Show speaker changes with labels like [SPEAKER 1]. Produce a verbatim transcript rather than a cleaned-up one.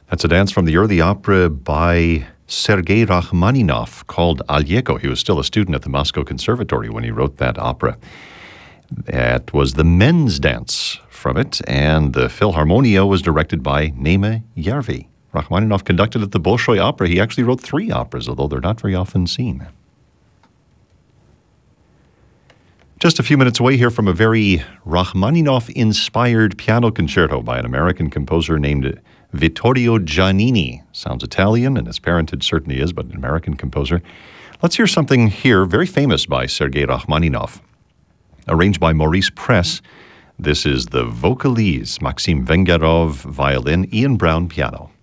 [SPEAKER 1] That's a dance from the early opera by Sergei Rachmaninoff called Alyeko. He was still a student at the Moscow Conservatory when he wrote that opera. That was the men's dance from it, and the Philharmonia was directed by Naima Järvi. Rachmaninoff conducted at the Bolshoi Opera. He actually wrote three operas, although they're not very often seen. Just a few minutes away here from a very Rachmaninoff-inspired piano concerto by an American composer named Vittorio Giannini. Sounds Italian, and his parentage certainly is, but an American composer. Let's hear something here, very famous by Sergei Rachmaninoff, arranged by Maurice Press. This is the Vocalise, Maxim Vengerov, violin, Ian Brown, piano.